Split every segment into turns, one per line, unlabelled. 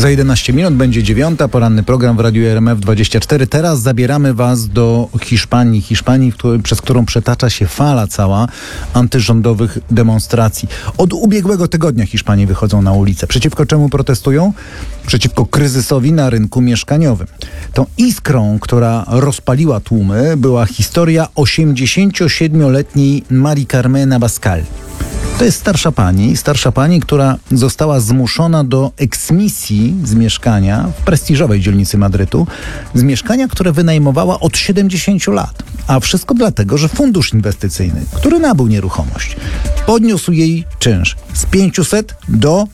Za 11 minut będzie 9. Poranny program w Radiu RMF24. Teraz zabieramy Was do Hiszpanii, przez którą przetacza się fala cała antyrządowych demonstracji. Od ubiegłego tygodnia Hiszpanie wychodzą na ulicę. Przeciwko czemu protestują? Przeciwko kryzysowi na rynku mieszkaniowym. Tą iskrą, która rozpaliła tłumy, była historia 87-letniej Mari Carmen Abascal. To jest starsza pani, która została zmuszona do eksmisji z mieszkania w prestiżowej dzielnicy Madrytu, z mieszkania, które wynajmowała od 70 lat. A wszystko dlatego, że fundusz inwestycyjny, który nabył nieruchomość, podniósł jej czynsz z 500 do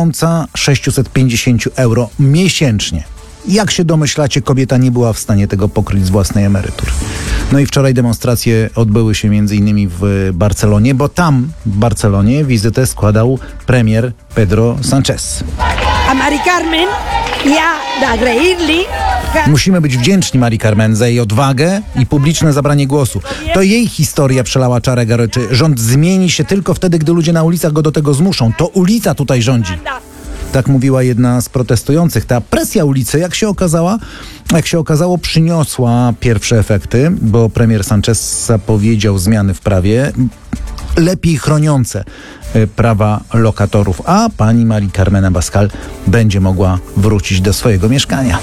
1650 euro miesięcznie. Jak się domyślacie, kobieta nie była w stanie tego pokryć z własnej emerytury. No i wczoraj demonstracje odbyły się m.in. w Barcelonie, bo tam w Barcelonie wizytę składał premier Pedro Sánchez.
A Mari Carmen, ja de agrairli.
Musimy być wdzięczni Mari Carmen za jej odwagę i publiczne zabranie głosu. To jej historia przelała czarę goryczy. Rząd zmieni się tylko wtedy, gdy ludzie na ulicach go do tego zmuszą. To ulica tutaj rządzi. Tak mówiła jedna z protestujących. Ta presja ulicy, jak się okazało, przyniosła pierwsze efekty, bo premier Sánchez zapowiedział zmiany w prawie lepiej chroniące prawa lokatorów, a pani Mari Carmen Abascal będzie mogła wrócić do swojego mieszkania.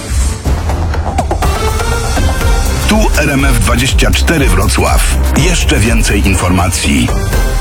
Tu RMF24 Wrocław. Jeszcze więcej informacji.